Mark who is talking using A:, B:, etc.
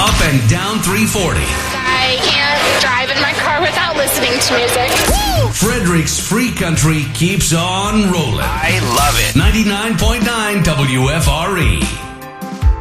A: up and down 340.
B: I can't drive in my car without listening to music. Woo!
A: Frederick's Free Country keeps on rolling.
C: I love it.
A: 99.9 WFRE.